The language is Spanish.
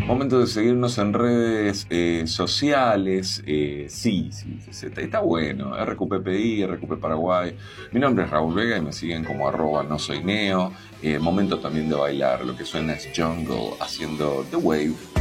Momento de seguirnos en redes sociales. Sí, está bueno. RQPPI, RQP Paraguay. Mi nombre es Raúl Vega y me siguen como @nosoyneo. Momento también de bailar. Lo que suena es Jungle haciendo The Wave.